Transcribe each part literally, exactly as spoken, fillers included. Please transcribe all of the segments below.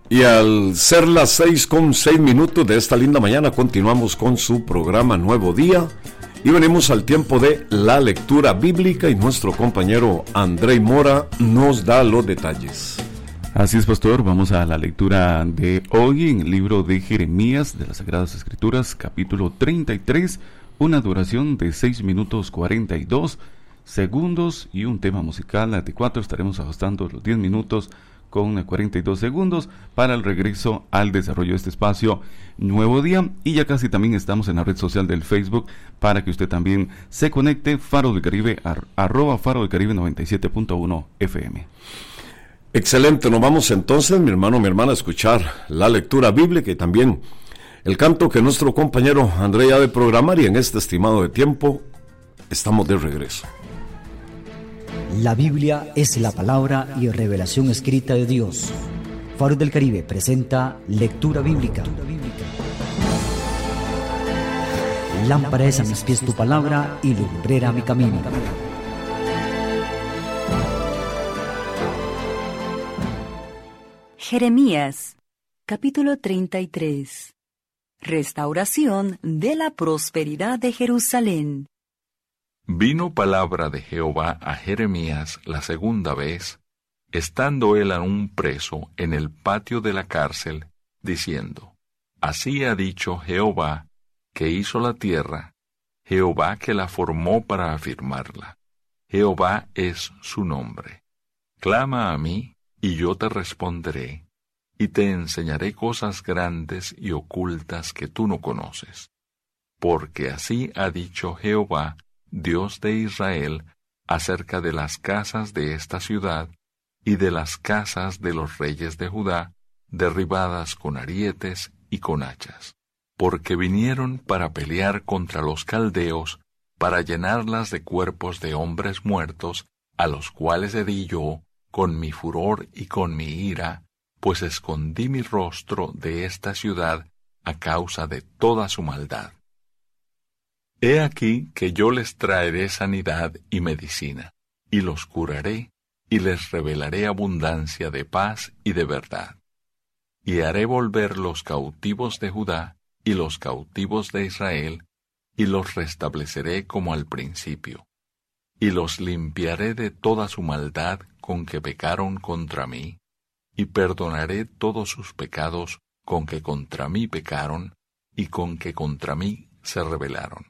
Y al ser las seis con seis minutos de esta linda mañana, continuamos con su programa Nuevo Día y venimos al tiempo de la lectura bíblica y nuestro compañero Andrei Mora nos da los detalles. Así es, pastor, vamos a la lectura de hoy en el libro de Jeremías de las Sagradas Escrituras, capítulo treinta y tres, una duración de seis minutos cuarenta y dos segundos y un tema musical adecuado. Estaremos ajustando los diez minutos con cuarenta y dos segundos para el regreso al desarrollo de este espacio Nuevo Día. Y ya casi también estamos en la red social del Facebook para que usted también se conecte. Faro del Caribe, ar, arroba Faro del Caribe noventa y siete punto uno F M. Excelente, nos vamos entonces, mi hermano, mi hermana, a escuchar la lectura bíblica y también el canto que nuestro compañero André ha de programar, y en este estimado de tiempo estamos de regreso. La Biblia es la palabra y revelación escrita de Dios. Faro del Caribe presenta lectura bíblica. Lámpara es a mis pies tu palabra y lumbrera a mi camino. Jeremías, capítulo treinta y tres. Restauración de la prosperidad de Jerusalén. Vino palabra de Jehová a Jeremías la segunda vez, estando él aún preso en el patio de la cárcel, diciendo: Así ha dicho Jehová, que hizo la tierra, Jehová que la formó para afirmarla. Jehová es su nombre. Clama a mí, y yo te responderé, y te enseñaré cosas grandes y ocultas que tú no conoces. Porque así ha dicho Jehová, Dios de Israel, acerca de las casas de esta ciudad y de las casas de los reyes de Judá, derribadas con arietes y con hachas, porque vinieron para pelear contra los caldeos, para llenarlas de cuerpos de hombres muertos, a los cuales herí yo con mi furor y con mi ira, pues escondí mi rostro de esta ciudad a causa de toda su maldad. He aquí que yo les traeré sanidad y medicina, y los curaré, y les revelaré abundancia de paz y de verdad. Y haré volver los cautivos de Judá y los cautivos de Israel, y los restableceré como al principio. Y los limpiaré de toda su maldad con que pecaron contra mí, y perdonaré todos sus pecados con que contra mí pecaron, y con que contra mí se rebelaron.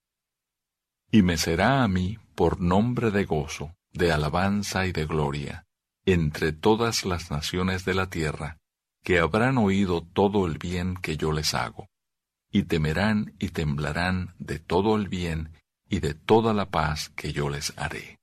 Y me será a mí por nombre de gozo, de alabanza y de gloria, entre todas las naciones de la tierra, que habrán oído todo el bien que yo les hago, y temerán y temblarán de todo el bien y de toda la paz que yo les haré.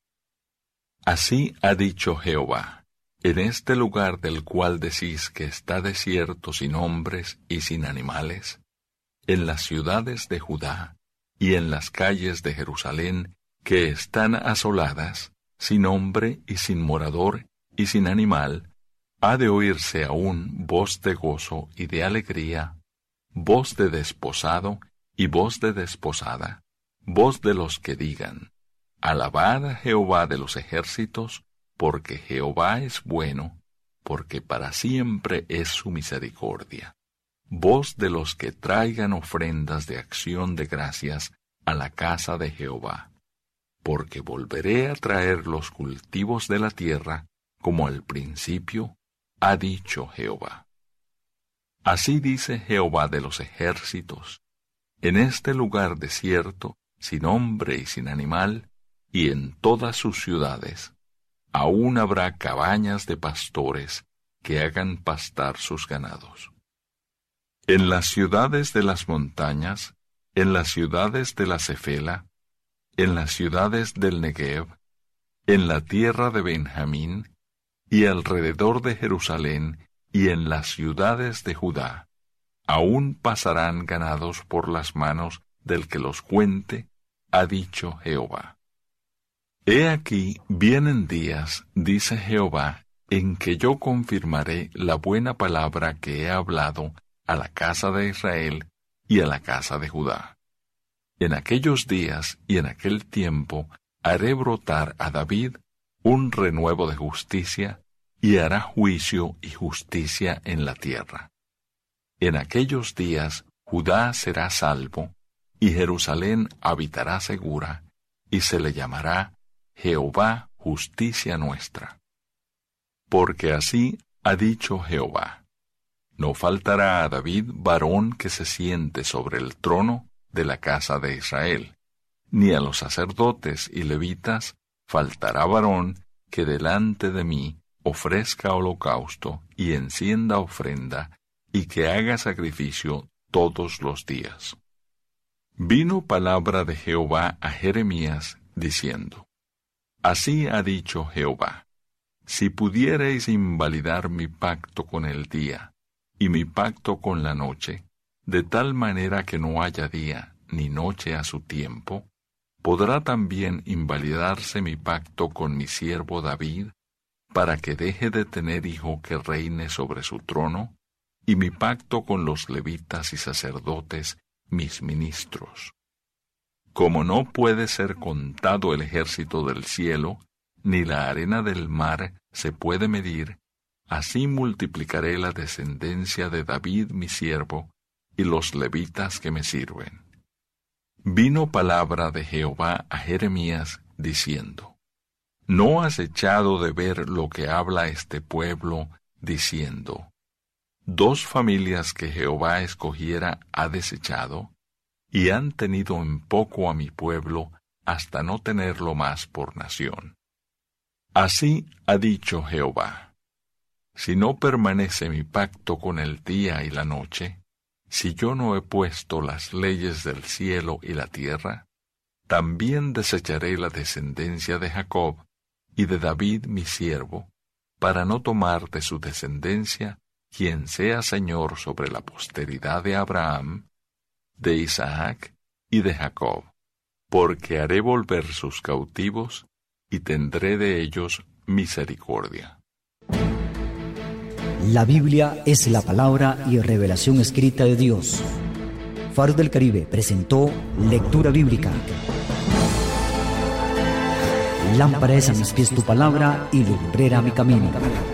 Así ha dicho Jehová: en este lugar del cual decís que está desierto sin hombres y sin animales, en las ciudades de Judá, y en las calles de Jerusalén, que están asoladas, sin hombre y sin morador y sin animal, ha de oírse aún voz de gozo y de alegría, voz de desposado y voz de desposada, voz de los que digan: Alabad a Jehová de los ejércitos, porque Jehová es bueno, porque para siempre es su misericordia. Voz de los que traigan ofrendas de acción de gracias a la casa de Jehová. Porque volveré a traer los cultivos de la tierra, como al principio, ha dicho Jehová. Así dice Jehová de los ejércitos: en este lugar desierto, sin hombre y sin animal, y en todas sus ciudades, aún habrá cabañas de pastores que hagan pastar sus ganados. En las ciudades de las montañas, en las ciudades de la Cefela, en las ciudades del Negev, en la tierra de Benjamín, y alrededor de Jerusalén, y en las ciudades de Judá, aún pasarán ganados por las manos del que los cuente, ha dicho Jehová. He aquí vienen días, dice Jehová, en que yo confirmaré la buena palabra que he hablado a la casa de Israel y a la casa de Judá. En aquellos días y en aquel tiempo haré brotar a David un renuevo de justicia y hará juicio y justicia en la tierra. En aquellos días Judá será salvo, y Jerusalén habitará segura, y se le llamará Jehová justicia nuestra. Porque así ha dicho Jehová: no faltará a David varón que se siente sobre el trono de la casa de Israel, ni a los sacerdotes y levitas faltará varón que delante de mí ofrezca holocausto y encienda ofrenda, y que haga sacrificio todos los días. Vino palabra de Jehová a Jeremías, diciendo: así ha dicho Jehová: si pudierais invalidar mi pacto con el día, y mi pacto con la noche, de tal manera que no haya día ni noche a su tiempo, podrá también invalidarse mi pacto con mi siervo David, para que deje de tener hijo que reine sobre su trono, y mi pacto con los levitas y sacerdotes, mis ministros. Como no puede ser contado el ejército del cielo, ni la arena del mar se puede medir, así multiplicaré la descendencia de David mi siervo, y los levitas que me sirven. Vino palabra de Jehová a Jeremías, diciendo: ¿no has echado de ver lo que habla este pueblo, diciendo: dos familias que Jehová escogiera ha desechado, y han tenido en poco a mi pueblo, hasta no tenerlo más por nación? Así ha dicho Jehová: si no permanece mi pacto con el día y la noche, si yo no he puesto las leyes del cielo y la tierra, también desecharé la descendencia de Jacob y de David mi siervo, para no tomar de su descendencia quien sea señor sobre la posteridad de Abraham, de Isaac y de Jacob, porque haré volver sus cautivos y tendré de ellos misericordia. La Biblia es la palabra y revelación escrita de Dios. Faro del Caribe presentó Lectura Bíblica. Lámpara es a mis pies tu palabra y lumbrera mi camino.